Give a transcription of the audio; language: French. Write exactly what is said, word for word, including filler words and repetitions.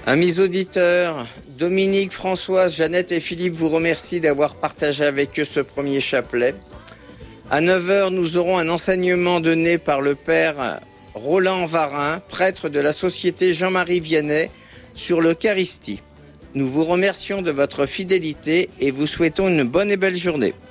Amis auditeurs, Dominique, Françoise, Jeannette et Philippe vous remercient d'avoir partagé avec eux ce premier chapelet. À neuf heures, nous aurons un enseignement donné par le père Roland Varin, prêtre de la Société Jean-Marie Vianney, sur l'Eucharistie. Nous vous remercions de votre fidélité et vous souhaitons une bonne et belle journée.